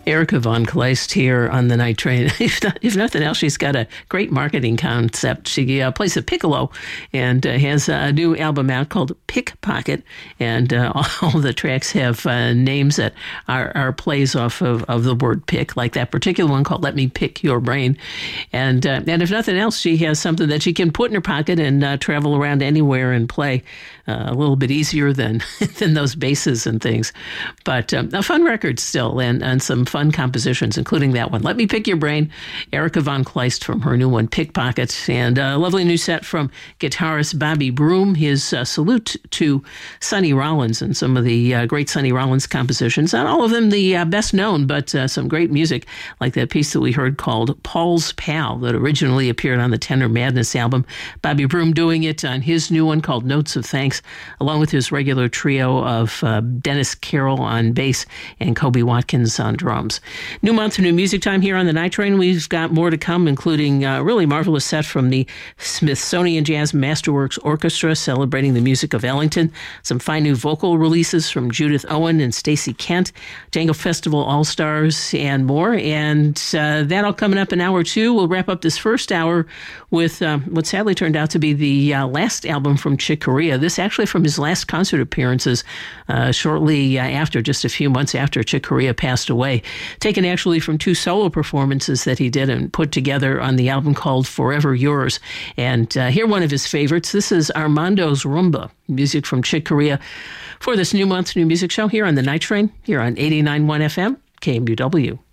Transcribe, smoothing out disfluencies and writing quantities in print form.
Erica Von Kleist here on the Night Train. If nothing else, she's got a great marketing concept. She plays the piccolo and has a new album out called Pickpocket. And all the tracks have names that are plays off of the word pick, like that particular one called Let Me Pick Your Brain. And if nothing else, she has something that she can put in her pocket and travel around anywhere and play. A little bit easier than those basses and things. But a fun record still, and some fun compositions, including that one. Let Me Pick Your Brain, Erica Von Kleist from her new one, Pickpocket, and a lovely new set from guitarist Bobby Broom, his salute to Sonny Rollins and some of the great Sonny Rollins compositions. Not all of them the best known, but some great music, like that piece that we heard called Paul's Pal that originally appeared on the Tenor Madness album. Bobby Broom doing it on his new one called Notes of Thanks, along with his regular trio of Dennis Carroll on bass and Kobe Watkins on drums. New month, new music time here on the Night Train. We've got more to come, including a really marvelous set from the Smithsonian Jazz Masterworks Orchestra celebrating the music of Ellington, some fine new vocal releases from Judith Owen and Stacey Kent, Django Festival All-Stars, and more. And that all coming up in hour two. We'll wrap up this first hour with what sadly turned out to be the last album from Chick Corea. This actually from his last concert appearances shortly after, just a few months after Chick Corea passed away. Taken actually from two solo performances that he did and put together on the album called Forever Yours. And here one of his favorites. This is Armando's Rumba, music from Chick Corea for this new month's new music show here on the Night Train, here on 89.1 FM, KMUW.